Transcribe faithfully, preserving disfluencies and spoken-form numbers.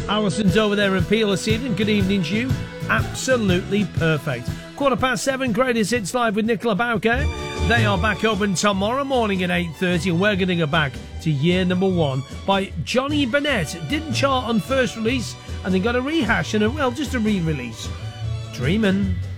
Alison's over there in Peel this evening. Good evening to you. Absolutely perfect. Quarter past seven, Greatest Hits Live with Nicola Bowker. They are back open tomorrow morning at eight thirty, and we're going to go back to year number one by Johnny Burnett. Didn't chart on first release, and then got a rehash and a, well, just a re-release. Dreamin'.